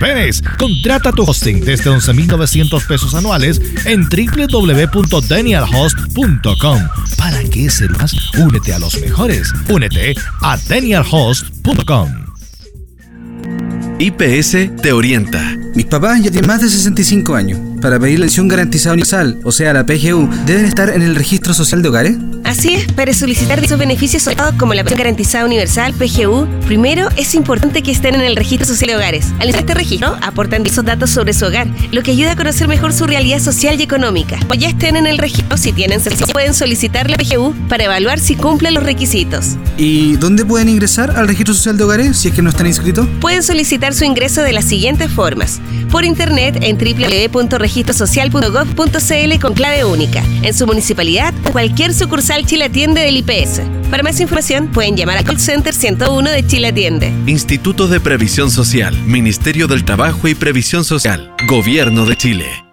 esperes. Contrata tu hosting desde 11,900 pesos anuales en www.danielhost.com. ¿Para qué ser más? Únete a los mejores. Únete a danielhost.com. IPS te orienta. Mis papás ya tienen más de 65 años. Para pedir la pensión garantizada universal, o sea, la PGU, ¿deben estar en el registro social de hogares? Así es, para solicitar dichos beneficios como la pensión garantizada universal, PGU, primero es importante que estén en el registro social de hogares. Al iniciar este registro, aportan esos datos sobre su hogar, lo que ayuda a conocer mejor su realidad social y económica. O ya estén en el registro, si tienen servicio, pueden solicitar la PGU para evaluar si cumplen los requisitos. ¿Y dónde pueden ingresar al registro social de hogares si es que no están inscritos? Pueden solicitar su ingreso de las siguientes formas: por internet en www.registrosocial.gov.cl con clave única, en su municipalidad o cualquier sucursal Chile Atiende del IPS. Para más información pueden llamar a Call Center 101 de Chile Atiende. Instituto de Previsión Social, Ministerio del Trabajo y Previsión Social, Gobierno de Chile.